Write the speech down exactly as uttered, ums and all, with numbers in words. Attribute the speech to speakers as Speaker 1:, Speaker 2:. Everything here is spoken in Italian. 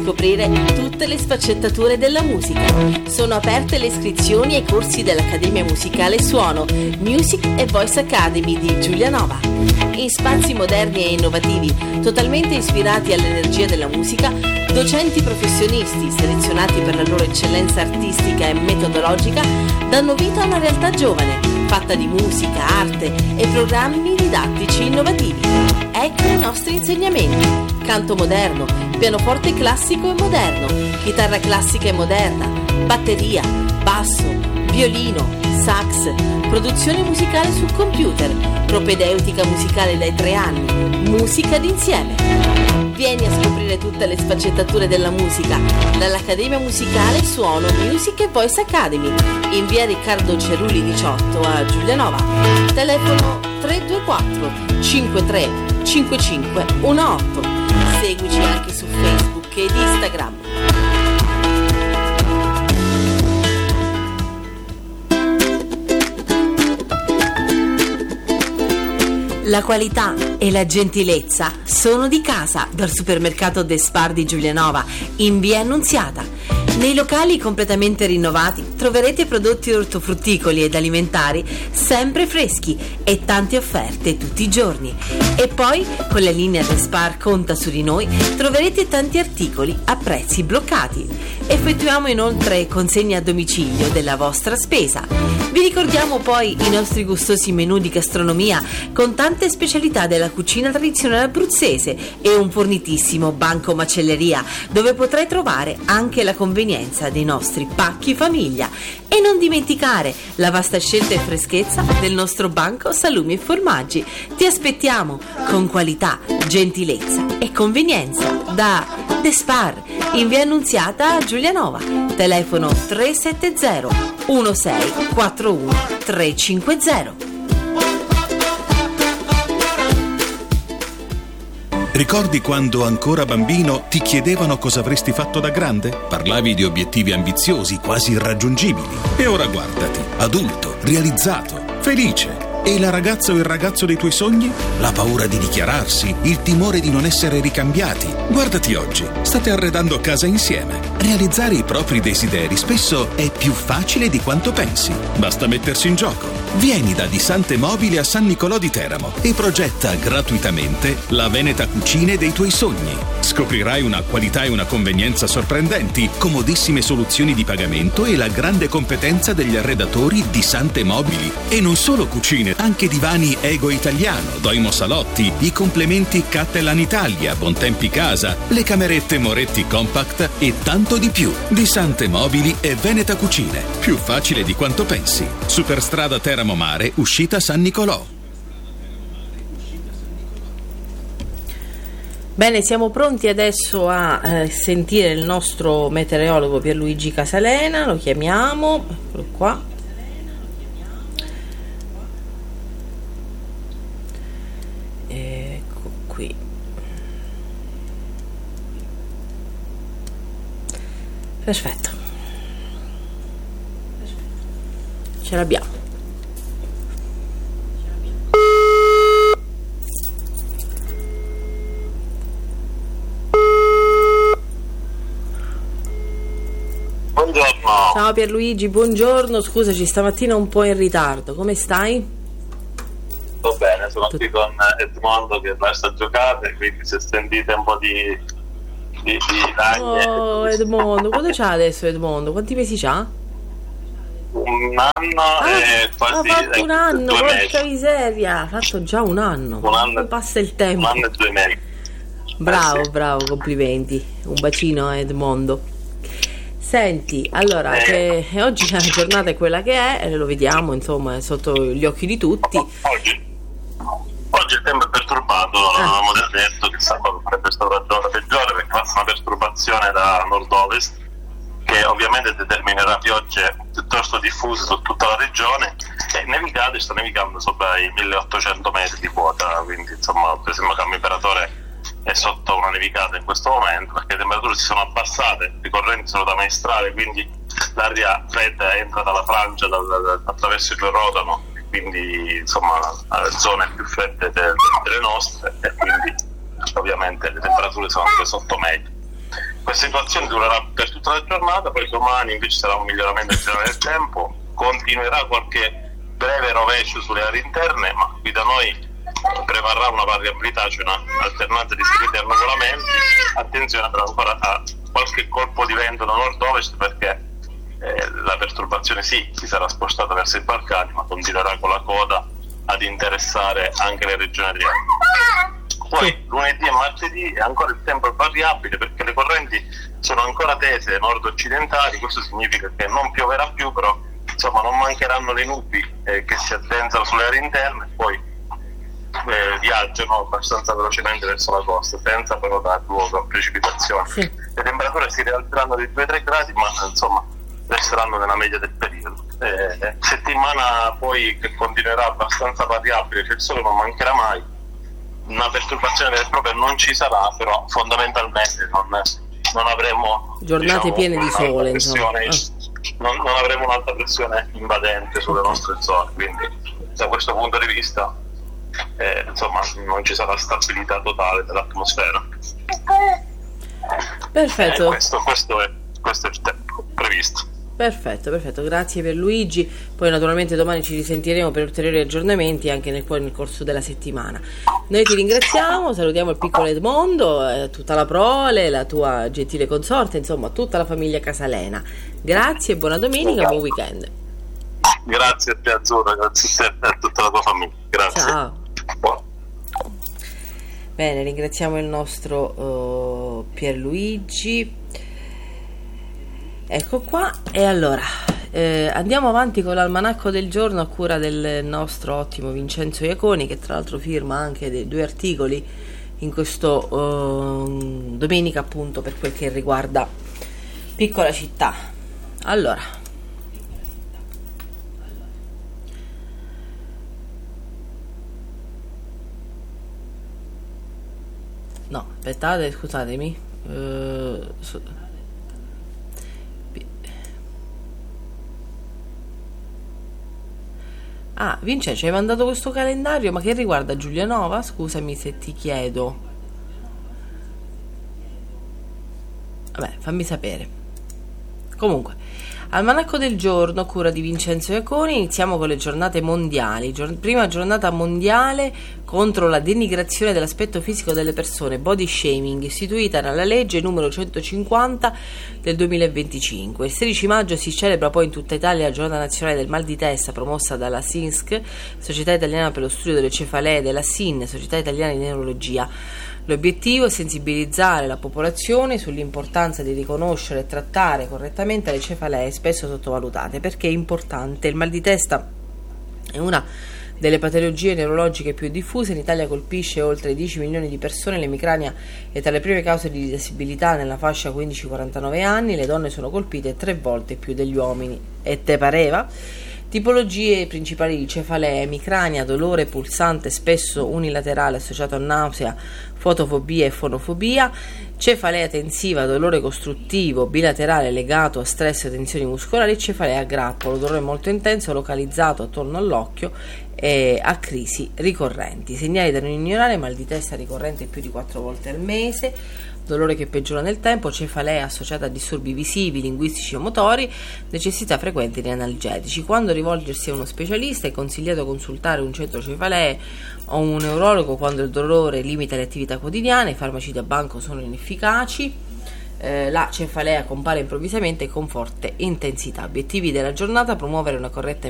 Speaker 1: scoprire tutte le sfaccettature della musica. Sono aperte le iscrizioni ai corsi dell'Accademia Musicale Suono, Music e Voice Academy di Giulianova. In spazi moderni e innovativi, totalmente ispirati all'energia della musica, docenti professionisti selezionati per la loro eccellenza artistica e metodologica danno vita a una realtà giovane, fatta di musica, arte e programmi didattici innovativi. Ecco i nostri insegnamenti: canto moderno, pianoforte classico e moderno, chitarra classica e moderna, batteria, basso, violino, sax, produzione musicale sul computer, propedeutica musicale dai tre anni, musica d'insieme. Vieni a scoprire tutte le sfaccettature della musica dall'Accademia Musicale Suono, Music e Voice Academy in via Riccardo Cerulli diciotto a Giulianova. Telefono tre due quattro cinque tre cinque cinque uno otto. Seguici anche su Facebook ed Instagram. La qualità e la gentilezza sono di casa dal supermercato De Spar di Giulianova in via Annunziata. Nei locali completamente rinnovati troverete prodotti ortofrutticoli ed alimentari sempre freschi e tante offerte tutti i giorni. E poi con la linea De Spar Conta su di noi troverete tanti articoli a prezzi bloccati. Effettuiamo inoltre consegne a domicilio della vostra spesa. Vi ricordiamo poi i nostri gustosi menù di gastronomia con tante specialità della cucina tradizionale abruzzese e un fornitissimo banco macelleria dove potrai trovare anche la convenienza dei nostri pacchi famiglia. E non dimenticare la vasta scelta e freschezza del nostro banco salumi e formaggi. Ti aspettiamo con qualità, gentilezza e convenienza da De Spar in via Annunziata a Giulianova. Telefono tre sette zero uno sei quattro uno tre cinque zero.
Speaker 2: Ricordi quando ancora bambino ti chiedevano cosa avresti fatto da grande? Parlavi di obiettivi ambiziosi, quasi irraggiungibili. E ora guardati, adulto, realizzato, felice. E la ragazza o il ragazzo dei tuoi sogni? La paura di dichiararsi, il timore di non essere ricambiati. Guardati oggi, state arredando casa insieme. Realizzare i propri desideri spesso è più facile di quanto pensi. Basta mettersi in gioco. Vieni da Disante Mobili a San Nicolò di Teramo e progetta gratuitamente la Veneta Cucine dei tuoi sogni. Scoprirai una qualità e una convenienza sorprendenti, comodissime soluzioni di pagamento e la grande competenza degli arredatori Disante Mobili. E non solo cucine, anche divani Ego Italiano, Doimo Salotti, i complementi Cattelan Italia, Bontempi Casa, le camerette Moretti Compact e tanto di più. Disante Mobili e Veneta Cucine, più facile di quanto pensi. Superstrada Teramo Mare, uscita San Nicolò.
Speaker 1: Bene, siamo pronti adesso a eh, sentire il nostro meteorologo Pierluigi Casalena. Lo chiamiamo, eccolo qua. Ecco qui. Perfetto. Ce l'abbiamo.
Speaker 3: Buongiorno.
Speaker 1: Ciao Pierluigi, buongiorno. Scusaci, stamattina un po' in ritardo. Come stai?
Speaker 3: Sto bene, sono qui con Edmondo che resta a giocare, quindi se sentite un po' di di, di ragne.
Speaker 1: Oh Edmondo, quanto c'ha adesso Edmondo? Quanti mesi c'ha?
Speaker 3: Un anno
Speaker 1: ah,
Speaker 3: e quasi
Speaker 1: ha fatto un anno, porca
Speaker 3: mesi.
Speaker 1: miseria, ha fatto già un anno.
Speaker 3: Un anno
Speaker 1: Come passa il tempo?
Speaker 3: Un anno e due mesi.
Speaker 1: Bravo,
Speaker 3: eh sì.
Speaker 1: bravo, complimenti. Un bacino a Edmondo. Senti, allora,
Speaker 3: eh.
Speaker 1: che oggi la giornata è quella che è, lo vediamo, insomma, è sotto gli occhi di tutti.
Speaker 3: Oggi, oggi il tempo è perturbato, ah. avevamo detto che sabato sarebbe stata la giornata peggiore perché passa una perturbazione da nord-ovest che ovviamente determinerà piogge piuttosto diffuse su tutta la regione e nevicate, sta nevicando sopra i milleottocento metri di quota, quindi insomma per esempio il cambio imperatore è sotto una nevicata in questo momento perché le temperature si sono abbassate, i correnti sono da maestrale, quindi l'aria fredda entra dalla Francia da, da, attraverso il Rodano, quindi insomma zone più fredde delle nostre e quindi ovviamente le temperature sono anche sotto media. Questa situazione durerà per tutta la giornata, poi domani invece sarà un miglioramento generale del tempo, continuerà qualche breve rovescio sulle aree interne, ma qui da noi prevarrà una variabilità, cioè una alternanza di schede e nuvolamenti. Attenzione però ancora a qualche colpo di vento da nord-ovest, perché eh, la perturbazione sì, si sarà spostata verso i Balcani, ma continuerà con la coda ad interessare anche le regioni adriatiche. Poi lunedì e martedì è ancora il tempo è variabile, perché le correnti sono ancora tese nord-occidentali. Questo significa che non pioverà più, però insomma non mancheranno le nubi eh, che si addensano sulle aree interne, poi eh, viaggiano abbastanza velocemente verso la costa, senza però dar luogo a precipitazioni. Sì. Le temperature si rialzeranno di due tre gradi, ma insomma resteranno nella media del periodo. Eh, settimana poi che continuerà abbastanza variabile, cioè il sole non mancherà mai, una perturbazione vera e propria non ci sarà, però fondamentalmente non, non avremo
Speaker 1: giornate diciamo, piene di sole, insomma.
Speaker 3: Non, non avremo un'alta pressione invadente sulle nostre zone, quindi da questo punto di vista eh, insomma non ci sarà stabilità totale dell'atmosfera.
Speaker 1: Perfetto.
Speaker 3: Eh, questo, questo, è, questo è il tempo previsto.
Speaker 1: Perfetto, perfetto, grazie per Luigi. Poi naturalmente domani ci risentiremo per ulteriori aggiornamenti anche nel, nel corso della settimana. Noi ti ringraziamo, salutiamo il piccolo Edmondo, eh, tutta la prole, la tua gentile consorte, insomma tutta la famiglia Casalena. Grazie, buona domenica, buon weekend.
Speaker 3: Grazie a te Azzurra, grazie a te e a tutta la tua famiglia. Grazie.
Speaker 1: Ciao. Buon. Bene, ringraziamo il nostro uh, Pierluigi. Ecco qua, e allora eh, andiamo avanti con l'almanacco del giorno a cura del nostro ottimo Vincenzo Iaconi, che tra l'altro firma anche dei due articoli in questo uh, domenica, appunto per quel che riguarda Piccola Città. Allora, no, aspettate, scusatemi. Uh, so, Ah, Vincenzo, hai mandato questo calendario, ma che riguarda Giulianova? Scusami se ti chiedo. Vabbè, fammi sapere. Comunque, almanacco del giorno, cura di Vincenzo Iaconi. Iniziamo con le giornate mondiali. Gior- prima giornata mondiale contro la denigrazione dell'aspetto fisico delle persone, body shaming, istituita dalla legge numero centocinquanta del duemilaventicinque. Il sedici maggio si celebra poi in tutta Italia la giornata nazionale del mal di testa, promossa dalla S I N S C, Società Italiana per lo Studio delle Cefalee, e della S I N, Società Italiana di Neurologia. L'obiettivo è sensibilizzare la popolazione sull'importanza di riconoscere e trattare correttamente le cefalee spesso sottovalutate. Perché è importante? Il mal di testa è una delle patologie neurologiche più diffuse. In Italia colpisce oltre dieci milioni di persone. L'emicrania è tra le prime cause di disabilità nella fascia quindici quarantanove anni. Le donne sono colpite tre volte più degli uomini. E te pareva? Tipologie principali di cefalee: emicrania, dolore pulsante spesso unilaterale associato a nausea, fotofobia e fonofobia; cefalea tensiva, dolore costruttivo bilaterale legato a stress e tensioni muscolari; cefalea a grappolo, dolore molto intenso localizzato attorno all'occhio e a crisi ricorrenti. Segnali da non ignorare: mal di testa ricorrente più di quattro volte al mese, dolore che peggiora nel tempo, cefalea associata a disturbi visivi, linguistici o motori, necessità frequente di analgesici. Quando rivolgersi a uno specialista è consigliato consultare un centro cefalee o un neurologo quando il dolore limita le attività quotidiane. I farmaci da banco sono inefficaci. Eh, la cefalea compare improvvisamente e con forte intensità. Obiettivi della giornata: promuovere una corretta